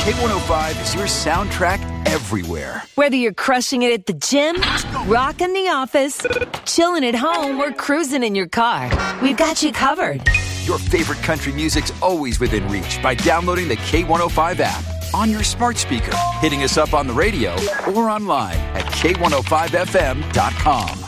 K105 is your soundtrack everywhere. Whether you're crushing it at the gym, rocking the office, chilling at home, or cruising in your car, we've got you covered. Your favorite country music's always within reach by downloading the K105 app on your smart speaker, hitting us up on the radio, or online at K105FM.com.